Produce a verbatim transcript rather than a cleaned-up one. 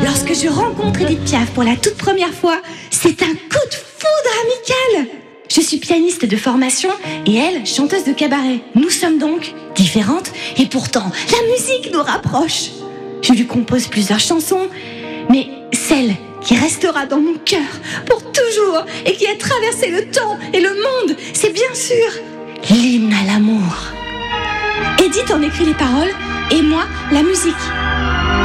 Lorsque je rencontre Édith Piaf pour la toute première fois, c'est un coup de foudre amical. Je suis pianiste de formation et elle, chanteuse de cabaret. Nous sommes donc différentes et pourtant, la musique nous rapproche. Je lui compose plusieurs chansons, mais celle qui restera dans mon cœur pour toujours et qui a traversé le temps et le monde, c'est bien sûr l'hymne à l'amour. Édith en écrit les paroles et moi, la musique.